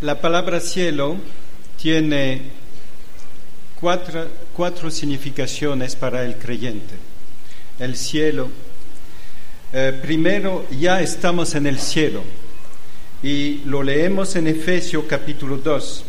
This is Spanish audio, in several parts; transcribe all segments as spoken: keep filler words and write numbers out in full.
La palabra cielo tiene cuatro, cuatro significaciones para el creyente. El cielo, eh, primero, ya estamos en el cielo, y lo leemos en Efesios capítulo dos.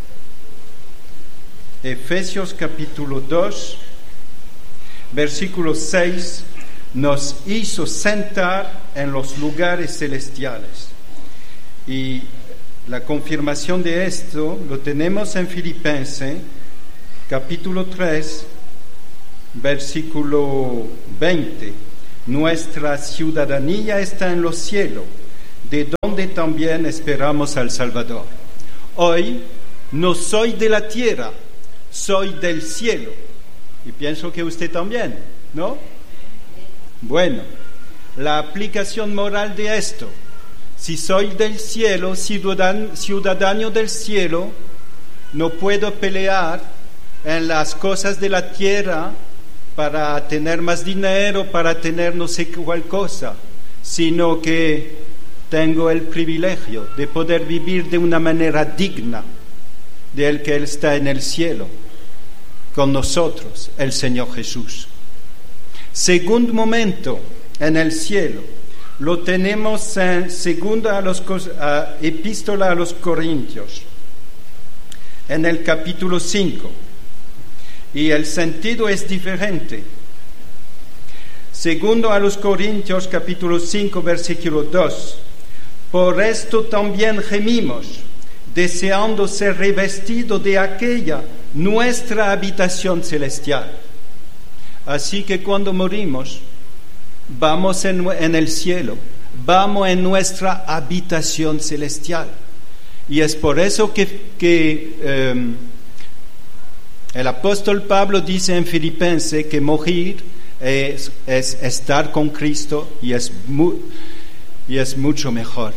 Efesios capítulo dos, versículo seis, nos hizo sentar en los lugares celestiales. Y la confirmación de esto lo tenemos en Filipenses capítulo tres, versículo veinte. Nuestra ciudadanía está en los cielos, de donde también esperamos al Salvador. Hoy no soy de la tierra, soy del cielo. Y pienso que usted también, ¿no? Bueno, la aplicación moral de esto: si soy del cielo, ciudadano, ciudadano del cielo, no puedo pelear en las cosas de la tierra para tener más dinero, para tener no sé cuál cosa, sino que tengo el privilegio de poder vivir de una manera digna del que Él está en el cielo, con nosotros, el Señor Jesús. Segundo momento en el cielo lo tenemos en segunda a los, a, epístola a los Corintios, en el capítulo cinco, y el sentido es diferente. Segundo a los Corintios, capítulo cinco, versículo dos. Por esto también gemimos, deseando ser revestidos de aquella nuestra habitación celestial. Así que cuando morimos, vamos en, en el cielo, vamos en nuestra habitación celestial. Y es por eso que, que eh, el apóstol Pablo dice en Filipenses que morir es, es estar con Cristo y es, mu, y es mucho mejor.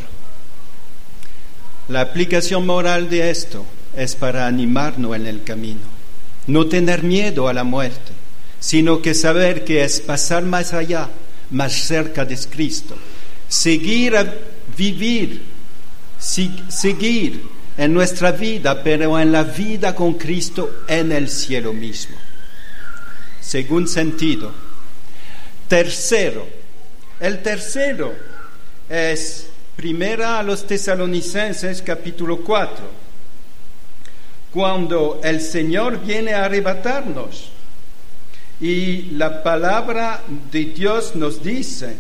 La aplicación moral de esto es para animarnos en el camino, no tener miedo a la muerte, sino que saber que es pasar más allá, más cerca de Cristo, seguir a vivir, si, seguir en nuestra vida, pero en la vida con Cristo en el cielo mismo. Según sentido. Tercero, el tercero es primera a los Tesalonicenses capítulo cuatro, cuando el Señor viene a arrebatarnos. Y la palabra de Dios nos dice,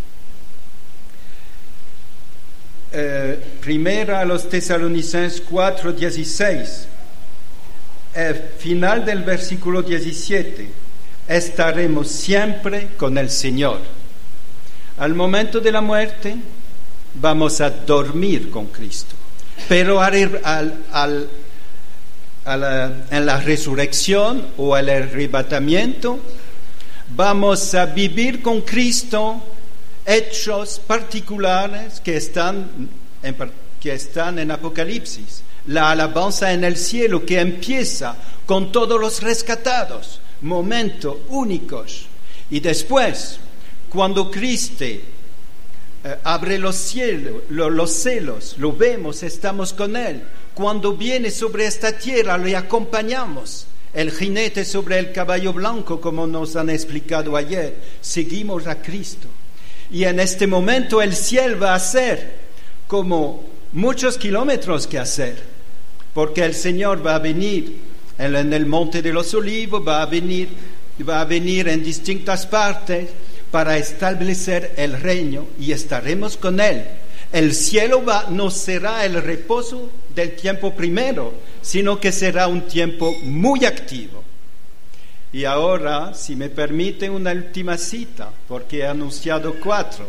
eh, primera a los Tesalonicenses cuatro, dieciséis, el final del versículo diecisiete, estaremos siempre con el Señor. Al momento de la muerte, vamos a dormir con Cristo, pero al, al, al A la, en la resurrección o el arrebatamiento, vamos a vivir con Cristo hechos particulares que están en, que están en Apocalipsis. La alabanza en el cielo que empieza con todos los rescatados, momentos únicos. Y después, cuando Cristo eh, abre los cielos, lo, los cielos, lo vemos, estamos con Él. Cuando viene sobre esta tierra, le acompañamos. El jinete sobre el caballo blanco, como nos han explicado ayer, seguimos a Cristo. Y en este momento el cielo va a ser como muchos kilómetros que hacer, porque el Señor va a venir en, en el Monte de los Olivos, va a venir, va a venir en distintas partes para establecer el reino y estaremos con Él. El cielo va, no será el reposo del tiempo primero, sino que será un tiempo muy activo. Y ahora, si me permiten una última cita, porque he anunciado cuatro,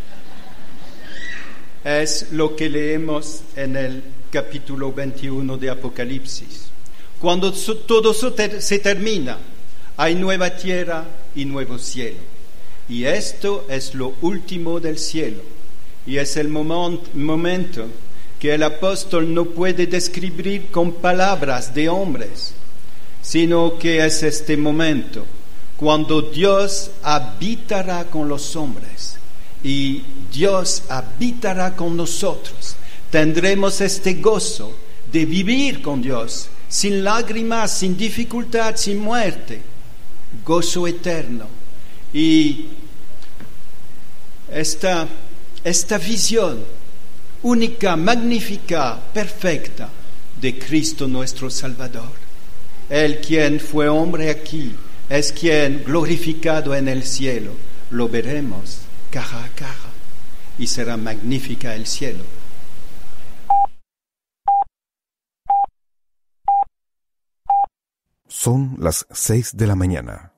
es lo que leemos en el capítulo veintiuno de Apocalipsis. Cuando todo se termina, hay nueva tierra y nuevo cielo. Y esto es lo último del cielo. Y es el momento que el apóstol no puede describir con palabras de hombres, sino que es este momento cuando Dios habitará con los hombres y Dios habitará con nosotros. tendremos este gozo de vivir con Dios, sin lágrimas, sin dificultad, sin muerte, gozo eterno. Y esta, esta visión única, magnífica, perfecta de Cristo nuestro Salvador, Él quien fue hombre aquí, es quien glorificado en el cielo, lo veremos cara a cara y será magnífica el cielo. Son las seis de la mañana.